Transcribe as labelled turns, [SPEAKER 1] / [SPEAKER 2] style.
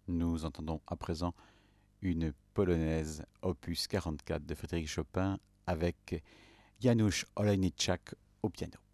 [SPEAKER 1] Nous entendons à présent une polonaise opus 44 de Frédéric Chopin avec Janusz Olejniczak au piano.